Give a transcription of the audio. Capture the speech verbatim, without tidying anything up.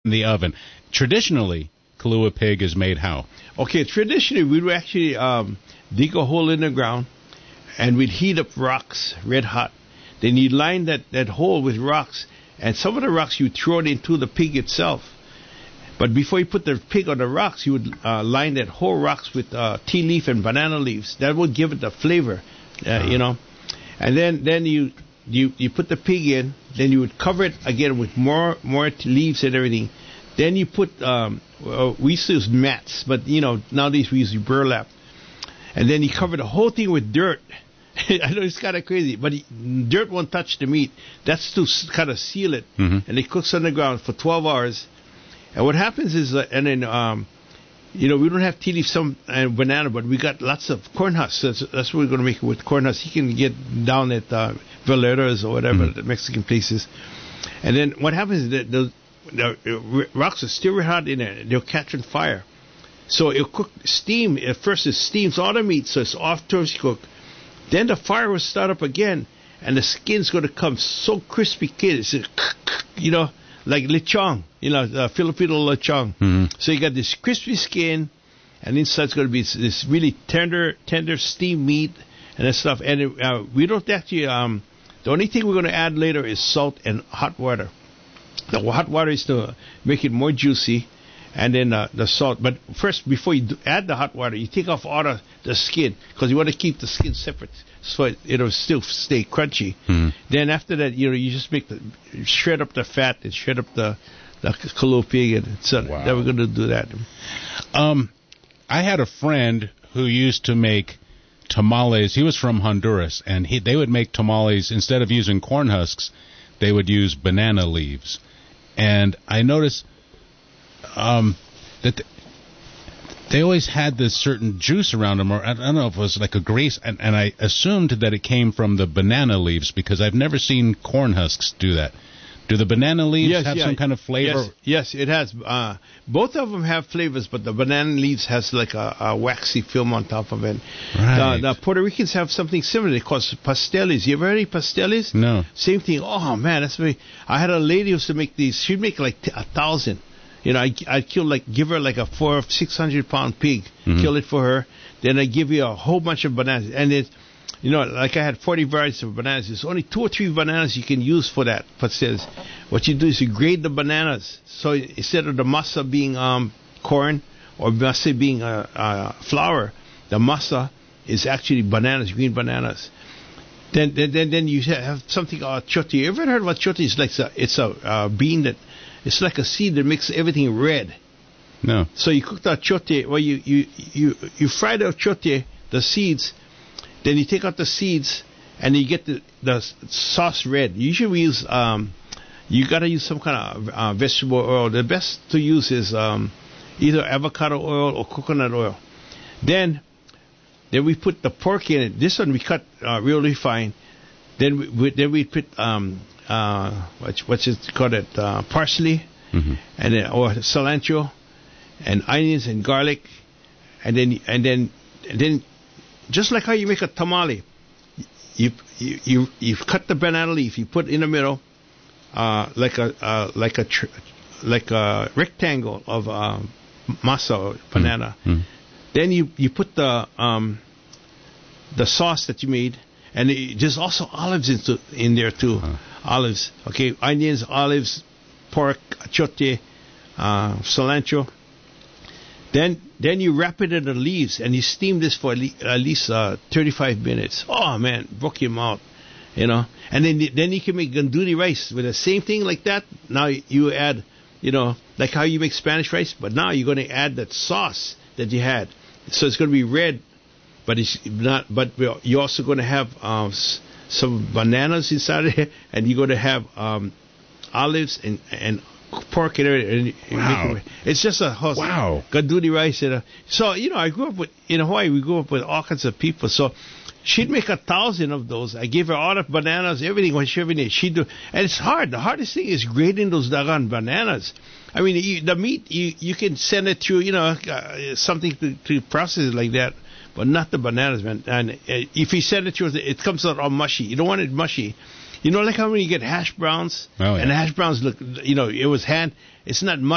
in the oven. Traditionally, Kahlua pig is made how? Okay, traditionally we would actually um, dig a hole in the ground, and we'd heat up rocks red hot. Then you'd line that, that hole with rocks, and some of the rocks you throw it into the pig itself. But before you put the pig on the rocks, you would uh, line that whole rocks with uh, tea leaf and banana leaves. That would give it the flavor, uh, uh-huh. you know. And then, then you, you you put the pig in. Then you would cover it again with more more leaves and everything. Then you put um, well, we used to use mats, but you know nowadays we use burlap. And then you cover the whole thing with dirt. I know it's kind of crazy, but he, dirt won't touch the meat. That's to kind of seal it, mm-hmm. and it cooks on the ground for twelve hours. And what happens is, uh, and then, um, you know, we don't have tea leaf some and banana, but we got lots of corn husks. That's, that's what we're going to make it with corn husks. You can get down at uh, Valeras or whatever, mm-hmm. the Mexican places. And then what happens is that the, the rocks are still hot in there. They'll catch on fire. So it'll cook steam. At first it steams all the meat, so it's off toast cook. Then the fire will start up again, and the skin's going to come so crispy, kid. It's, you know, like lechon, you know, uh, Filipino lechon. Mm-hmm. So you got this crispy skin, and inside's going to be this really tender, tender steamed meat and that stuff. And it, uh, we don't actually. Um, the only thing we're going to add later is salt and hot water. The hot water is to make it more juicy, and then uh, the salt. But first, before you do add the hot water, you take off all the, the skin, because you want to keep the skin separate so it, it'll still stay crunchy. Mm-hmm. Then after that, you know, you just make the shred up the fat and shred up the the Kahlua pig, and so wow. then we're going to do that. Um, I had a friend who used to make tamales. He was from Honduras, and he they would make tamales instead of using corn husks. They would use banana leaves, and I noticed um, that. The, They always had this certain juice around them, or I don't know if it was like a grease, and, and I assumed that it came from the banana leaves, because I've never seen corn husks do that. Do the banana leaves yes, have yeah. some kind of flavor? Yes, yes it has. Uh, both of them have flavors, but the banana leaves has like a, a waxy film on top of it. Right. The, the Puerto Ricans have something similar. They call it pasteles. You ever heard of pasteles? No. Same thing. Oh, man, that's very... I had a lady who used to make these. She'd make like t- a thousand. You know, I I kill like give her like a four six hundred pound pig, mm-hmm. kill it for her. Then I give you a whole bunch of bananas, and it, you know, like I had forty varieties of bananas. There's only two or three bananas you can use for that. But says, what you do is you grade the bananas. So instead of the masa being um corn or masa being a uh, uh, flour, the masa is actually bananas, green bananas. Then then then, then you have something called chote. You ever heard what chote is? Like a, it's a uh, bean that. It's like a seed that makes everything red. No. So you cook the chote. Well, you you you you fry the chote, the seeds. Then you take out the seeds, and you get the the sauce red. Usually we use um, you gotta use some kind of uh, vegetable oil. The best to use is um, either avocado oil or coconut oil. Then then we put the pork in it. This one we cut uh, really fine. Then we, we then we put um. Uh, what's what's it called? It uh, parsley, mm-hmm. and then or cilantro, and onions and garlic, and then and then and then just like how you make a tamale, you you you, you cut the banana leaf, you put in the middle, uh, like a uh, like a tr- like a rectangle of uh, masa or banana. Mm-hmm. Then you you put the um, the sauce that you made, and it, there's also olives into in there too. Uh-huh. Olives, okay, onions, olives, pork, chote, uh, cilantro. Then, then you wrap it in the leaves and you steam this for at least, at least uh, thirty-five minutes. Oh man, broke your mouth, you know. And then, then you can make ganduli rice with the same thing like that. Now you add, you know, like how you make Spanish rice, but now you're going to add that sauce that you had. So it's going to be red, but it's not. But you're also going to have. Uh, some bananas inside of it, and you're going to have um, olives and and pork and everything. Wow. It, it's just a house. Wow. Ganduli rice. And a, so, you know, I grew up with, in Hawaii, we grew up with all kinds of people. So she'd make a thousand of those. I gave her all the bananas, everything, what she ever needed. She'd do, and it's hard. The hardest thing is grading those doggone bananas. I mean, you, the meat, you, you can send it through, you know, uh, something to, to process it like that. But not the bananas, man. And uh, if you send it to us, it comes out all mushy. You don't want it mushy. You know, like how when you get hash browns, oh, yeah. and the hash browns look, you know, it was hand. It's not mushy.